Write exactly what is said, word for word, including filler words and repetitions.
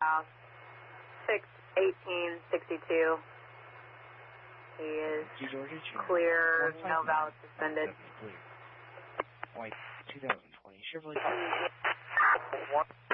South, six eighteen sixty-two. He is clear, no valid suspended. White, twenty twenty Chevrolet.